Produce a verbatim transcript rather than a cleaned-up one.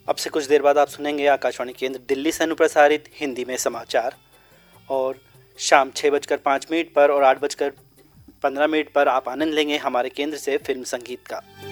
अब से कुछ देर बाद आप सुनेंगे आकाशवाणी केंद्र दिल्ली से अनुप्रसारित हिंदी में समाचार, और शाम छः बजकर पाँच मिनट पर और आठ बजकर पंद्रह मिनट पर आप आनंद लेंगे हमारे केंद्र से फिल्म संगीत का।